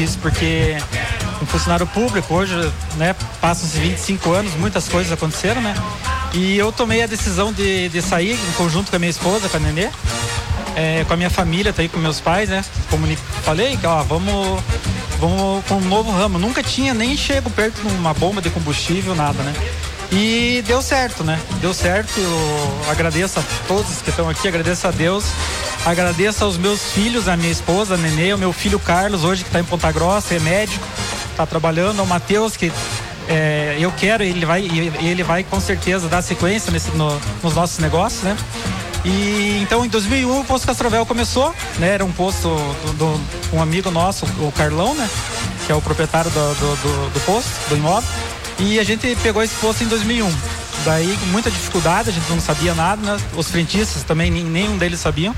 Isso porque um funcionário público hoje, né, passam-se 25 anos, muitas coisas aconteceram, né? E eu tomei a decisão de sair em conjunto com a minha esposa, com a Nenê, com a minha família, tá aí com meus pais, né? Como falei, ó, vamos com um novo ramo. Nunca tinha nem chego perto de uma bomba de combustível, nada, né? E deu certo, né? Deu certo. Eu agradeço a todos que estão aqui, agradeço a Deus, agradeço aos meus filhos, a minha esposa, a Nenê, o meu filho Carlos, hoje que está em Ponta Grossa, é médico, está trabalhando, ao Matheus, que eu quero, ele vai com certeza dar sequência nos nossos negócios, né? E então em 2001 o Posto Castrovel começou, né? Era um posto de um amigo nosso, o Carlão, né? Que é o proprietário do posto, do imóvel. E a gente pegou esse posto em 2001. Daí, com muita dificuldade, a gente não sabia nada, né? Os frentistas também, nenhum deles sabiam.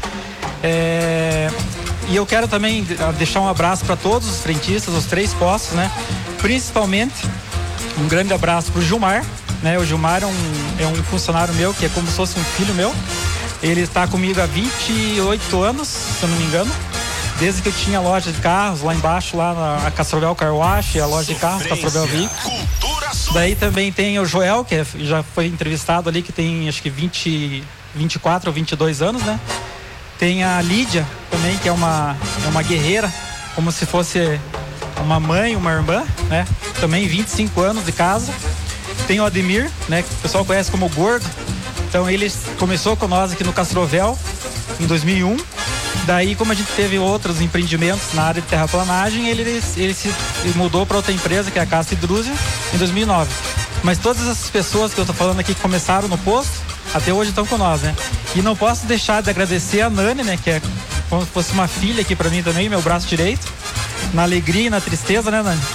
E eu quero também deixar um abraço para todos os frentistas, os 3 postos, né? Principalmente, um grande abraço para o Gilmar, né? O Gilmar é um funcionário meu, que é como se fosse um filho meu. Ele está comigo há 28 anos, se eu não me engano. Desde que eu tinha loja de carros lá embaixo, lá na Castrovel Car Wash, a loja de carros, Castrovel Veículos. Daí também tem o Joel, que já foi entrevistado ali, que tem acho que 24 ou 22 anos, né? Tem a Lídia também, que é uma guerreira, como se fosse uma mãe, uma irmã, né? Também 25 anos de casa. Tem o Ademir, né? Que o pessoal conhece como Gordo. Então ele começou com nós aqui no Castrovel em 2001. Daí, como a gente teve outros empreendimentos na área de terraplanagem, ele se mudou para outra empresa, que é a Casa Hidrúzia, em 2009. Mas todas essas pessoas que eu tô falando aqui que começaram no posto, até hoje estão com nós, né? E não posso deixar de agradecer a Nani, né? Que é como se fosse uma filha aqui para mim também, meu braço direito. Na alegria e na tristeza, né, Nani?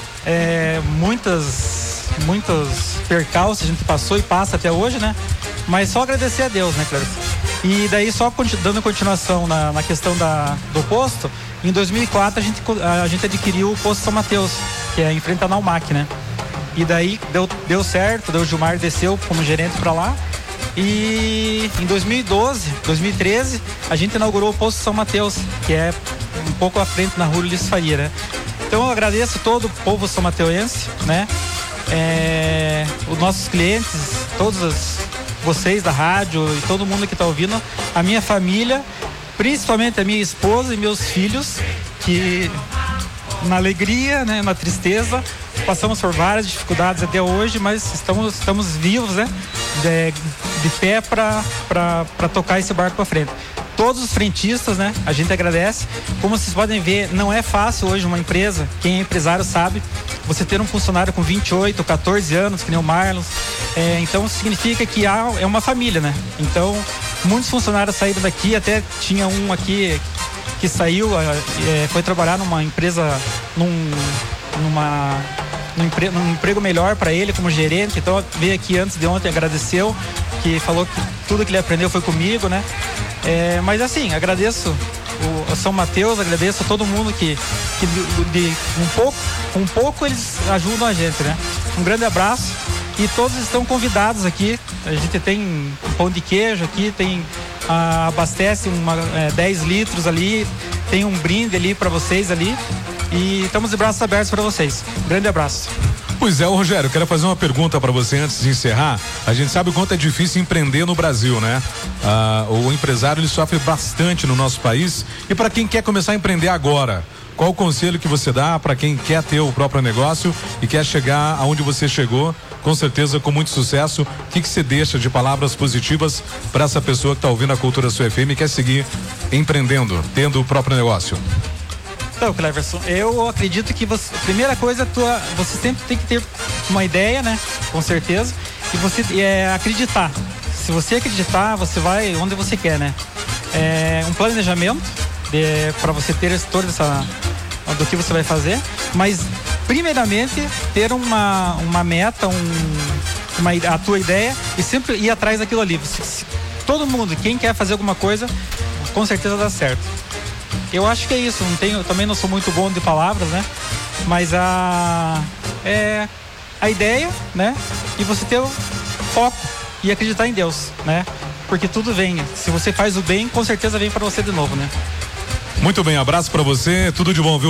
Muitos percalços a gente passou e passa até hoje, né? Mas só agradecer a Deus, né, Clarice? E daí, só dando continuação na questão do posto, em 2004 a gente adquiriu o posto São Mateus, que é em frente à Naumac, né? E daí deu certo, o Gilmar desceu como gerente para lá. E em 2013, a gente inaugurou o posto São Mateus, que é um pouco à frente na Rua Ulisses Faria, né? Então eu agradeço todo o povo são mateuense, né? Os nossos clientes, vocês da rádio e todo mundo que está ouvindo, a minha família, principalmente a minha esposa e meus filhos, que na alegria, né, na tristeza, passamos por várias dificuldades até hoje, mas estamos vivos, né, de pé para tocar esse barco para frente. Todos os frentistas, né, a gente agradece. Como vocês podem ver, não é fácil hoje uma empresa, quem é empresário sabe, você ter um funcionário com 28, 14 anos, que nem o Marlon. Então significa que é uma família, né? Então muitos funcionários saíram daqui, até tinha um aqui que saiu, foi trabalhar numa empresa, num emprego melhor para ele como gerente. Então veio aqui antes de ontem, agradeceu, que falou que tudo que ele aprendeu foi comigo, né? Mas assim, agradeço o São Mateus, agradeço a todo mundo que um pouco eles ajudam a gente, né? Um grande abraço e todos estão convidados aqui. A gente tem um pão de queijo aqui, abastece 10 litros ali, tem um brinde ali para vocês ali e estamos de braços abertos para vocês. Grande abraço. Pois é, Rogério, eu quero fazer uma pergunta para você antes de encerrar. A gente sabe o quanto é difícil empreender no Brasil, né? O empresário, ele sofre bastante no nosso país. E para quem quer começar a empreender agora, qual o conselho que você dá para quem quer ter o próprio negócio e quer chegar aonde você chegou, com certeza com muito sucesso? O que você deixa de palavras positivas para essa pessoa que está ouvindo a Cultura Sul FM e quer seguir empreendendo, tendo o próprio negócio? Então, Cleverson, eu acredito que primeira coisa, você sempre tem que ter uma ideia, né? Com certeza. E você acreditar. Se você acreditar, você vai onde você quer, né? Um planejamento para você ter toda do que você vai fazer. Mas, primeiramente, ter uma meta, a tua ideia e sempre ir atrás daquilo ali. Todo mundo, quem quer fazer alguma coisa, com certeza dá certo. Eu acho que é isso, também não sou muito bom de palavras, né? Mas a ideia, né? E você ter o foco e acreditar em Deus, né? Porque tudo vem, se você faz o bem, com certeza vem para você de novo, né? Muito bem, abraço para você, tudo de bom, viu?